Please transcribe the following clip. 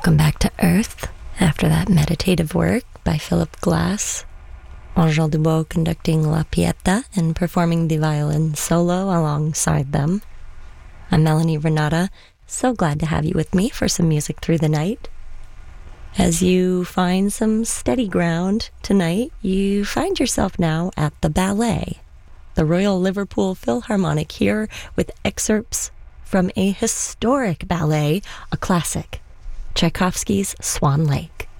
Welcome back to Earth after that meditative work by Philip Glass. Angel Dubois conducting La Pieta and performing the violin solo alongside them. I'm Melanie Renata, so glad to have you with me for some music through the night. As you find some steady ground tonight, you find yourself now at the ballet, the Royal Liverpool Philharmonic, here with excerpts from a historic ballet, a classic, Tchaikovsky's Swan Lake.